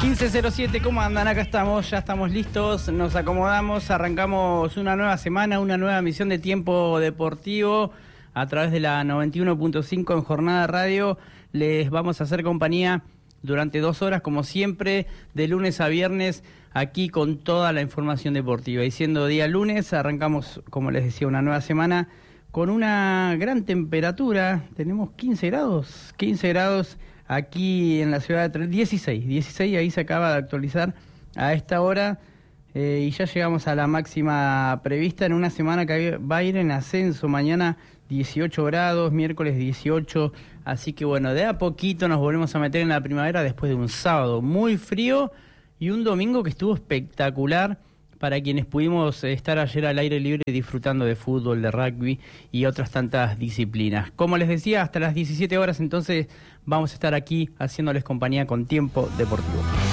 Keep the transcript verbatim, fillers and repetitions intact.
quince cero siete, ¿cómo andan? Acá estamos, ya estamos listos, nos acomodamos, arrancamos una nueva semana, una nueva emisión de Tiempo Deportivo a través de la noventa y uno punto cinco en Jornada Radio. Les vamos a hacer compañía durante dos horas, como siempre, de lunes a viernes, aquí con toda la información deportiva. Y siendo día lunes, arrancamos, como les decía, una nueva semana con una gran temperatura. Tenemos quince grados, quince grados aquí en la ciudad de Trelew, dieciséis, dieciséis, ahí se acaba de actualizar a esta hora, eh, y ya llegamos a la máxima prevista en una semana que va a ir en ascenso. Mañana dieciocho grados, miércoles dieciocho, así que bueno, de a poquito nos volvemos a meter en la primavera después de un sábado muy frío y un domingo que estuvo espectacular para quienes pudimos estar ayer al aire libre disfrutando de fútbol, de rugby y otras tantas disciplinas. Como les decía, hasta las diecisiete horas entonces vamos a estar aquí haciéndoles compañía con Tiempo Deportivo.